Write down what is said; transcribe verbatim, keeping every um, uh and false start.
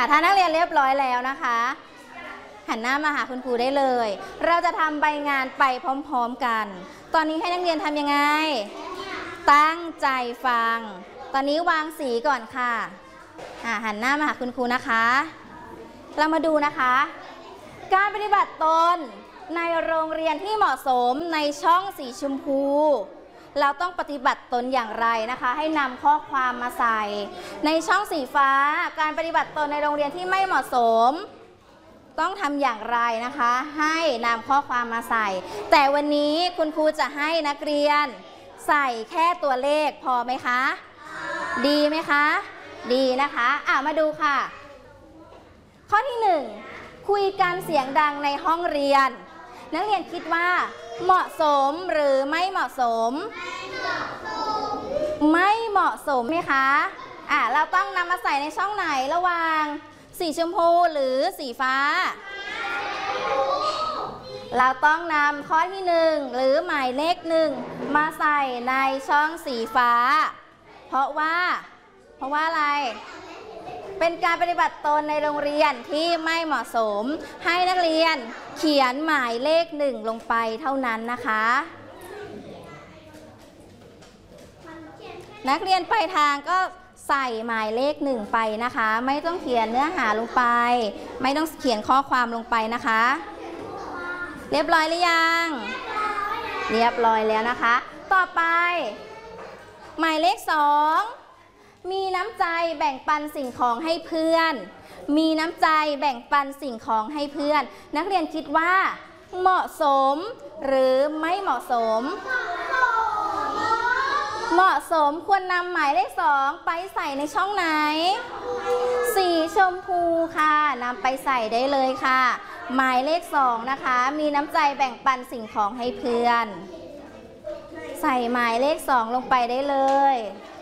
ถ้านักเรียนเรียบร้อยแล้วนะคะหันหน้ามาหาคุณครูได้เลยเราจะทำใบงานไปพร้อมๆกันตอนนี้ให้นักเรียนทำยังไงตั้งใจฟังตอนนี้วางสีก่อนค่ะหันหน้ามาหาคุณครูนะคะเรามาดูนะคะการปฏิบัติตนในโรงเรียนที่เหมาะสมในช่องสีชมพูเราต้องปฏิบัติตนอย่างไรนะคะให้นำข้อความมาใส่ในช่องสีฟ้าการปฏิบัติตนในโรงเรียนที่ไม่เหมาะสมต้องทำอย่างไรนะคะให้นำข้อความมาใส่แต่วันนี้คุณครูจะให้นักเรียนใส่แค่ตัวเลขพอไหมคะดีไหมคะดีนะคะอ่ะมาดูค่ะข้อที่หนึ่งคุยกันเสียงดังในห้องเรียนนักเรียนคิดว่าเหมาะสมหรือไม่เหมาะสมไม่เหมาะสมไหมคะอ่ะเราต้องนำมาใส่ในช่องไหนระหว่างสีชมพูหรือสีฟ้าเราต้องนำข้อที่หนึ่งหรือหมายเลขหนึ่งมาใส่ในช่องสีฟ้าเพราะว่าเพราะว่าอะไรเป็นการปฏิบัติตนในโรงเรียนที่ไม่เหมาะสมให้นักเรียนเขียนหมายเลขหนึ่งลงไปเท่านั้นนะคะนักเรียนปลายทางก็ใส่หมายเลขหนึ่งไปนะคะไม่ต้องเขียนเนื้อหาลงไปไม่ต้องเขียนข้อความลงไปนะคะเรียบร้อยหรือยังเรียบร้อยแล้วนะคะต่อไปหมายเลขสองมีน้ำใจแบ่งปันสิ่งของให้เพื่อนมีน้ำใจแบ่งปันสิ่งของให้เพื่อนนักเรียนคิดว่าเหมาะสมหรือไม่เหมาะสมเหมาะสมควรนำหมายเลขสองไปใส่ในช่องไหนสีชมพูค่ะนำไปใส่ได้เลยค่ะหมายเลขสองนะคะมีน้ำใจแบ่งปันสิ่งของให้เพื่อนใส่หมายเลขสองลงไปได้เลย